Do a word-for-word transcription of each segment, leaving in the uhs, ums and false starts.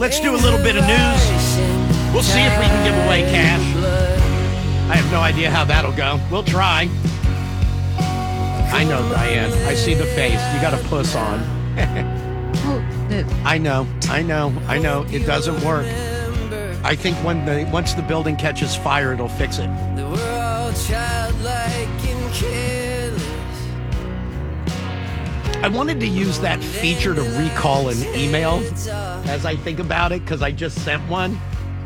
Let's do a little bit of news. We'll see if we can give away cash. I have no idea how that'll go. We'll try. I know, Diane. I see the face. You got a puss on. I know. I know. I know. It doesn't work. I think when the once the building catches fire, it'll fix it. I wanted to use that feature to recall an email as I think about it, because I just sent one.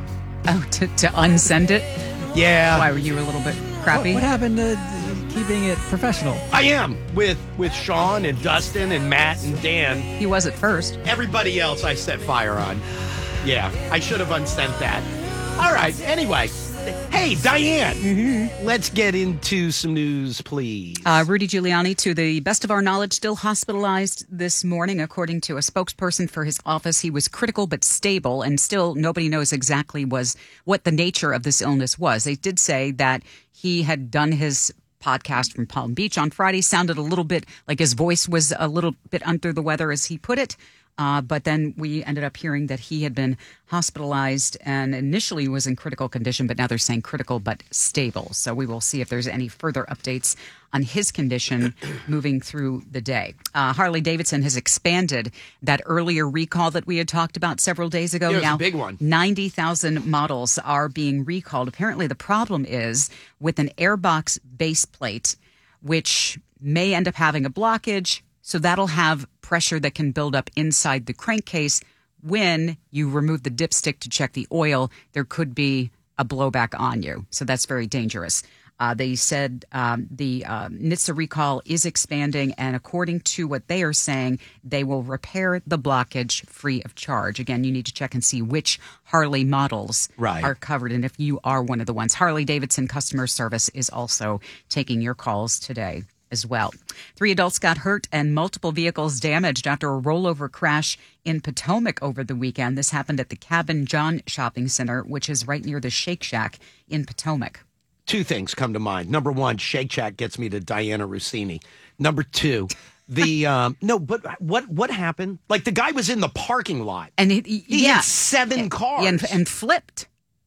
Oh, to, to unsend it? Yeah. Why, were you a little bit crappy? What, what happened to keeping it professional? I am, with, with Sean and Dustin and Matt and Dan. He was at first. Everybody else I set fire on. Yeah, I should have unsent that. All right, anyway. Hey, Diane, mm-hmm. Let's get into some news, please. Uh, Rudy Giuliani, to the best of our knowledge, still hospitalized this morning. According to a spokesperson for his office, he was critical but stable, and still nobody knows exactly was what the nature of this illness was. They did say that he had done his podcast from Palm Beach on Friday, sounded a little bit like his voice was a little bit under the weather, as he put it. Uh, but then we ended up hearing that he had been hospitalized and initially was in critical condition, but now they're saying critical but stable. So we will see if there's any further updates on his condition moving through the day. Uh, Harley Davidson has expanded that earlier recall that we had talked about several days ago. Yeah, it was now, a big one. ninety thousand models are being recalled. Apparently the problem is with an airbox base plate, which may end up having a blockage. So that'll have pressure that can build up inside the crankcase. When you remove the dipstick to check the oil, there could be a blowback on you. So that's very dangerous. Uh, they said um, the uh, N H T S A recall is expanding, and according to what they are saying, they will repair the blockage free of charge. Again, you need to check and see which Harley models right. are covered, and if you are one of the ones. Harley Davidson Customer Service is also taking your calls today as well. Three adults got hurt and multiple vehicles damaged after a rollover crash in Potomac over the weekend. This happened at the Cabin John Shopping Center, which is right near the Shake Shack in Potomac. Two things come to mind. Number one, Shake Shack gets me to Diana Rossini. Number two, the um, no, but what what happened? Like the guy was in the parking lot, and he, he, he yeah, had seven cars and, and flipped.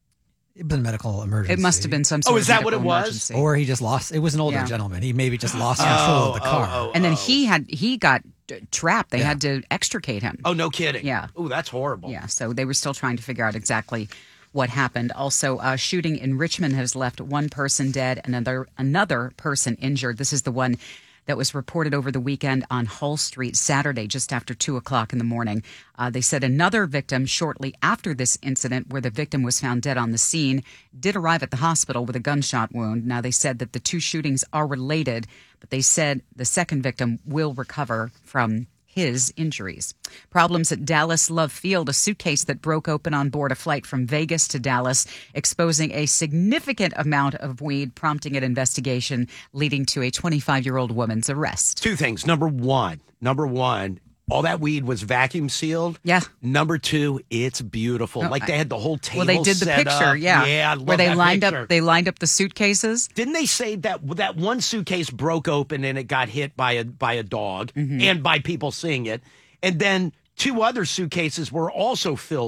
It was a medical emergency. It must have been some sort oh, is of that what it was? Emergency. Or he just lost. It was an older yeah. gentleman. He maybe just lost control oh, of the car. Oh, oh, and then oh. he had he got trapped. They yeah. had to extricate him. Oh, no kidding. Yeah. Oh, that's horrible. Yeah. So they were still trying to figure out exactly what happened. Also, a shooting in Richmond has left one person dead and another another person injured. This is the one that was reported over the weekend on Hull Street Saturday, just after two o'clock in the morning. Uh, they said another victim shortly after this incident, where the victim was found dead on the scene, did arrive at the hospital with a gunshot wound. Now, they said that the two shootings are related, but they said the second victim will recover from his injuries. Problems at Dallas Love Field, a suitcase that broke open on board a flight from Vegas to Dallas, exposing a significant amount of weed, prompting an investigation, leading to a twenty-five-year-old woman's arrest. Two things. Number one, number one, all that weed was vacuum sealed. Yeah. Number two, it's beautiful. Oh, like they had the whole table. Well, they did the set picture, up. yeah, yeah, I love where they that lined picture. up. They lined up the suitcases. Didn't they say that that one suitcase broke open and it got hit by a by a dog mm-hmm. and by people seeing it, and then two other suitcases were also filled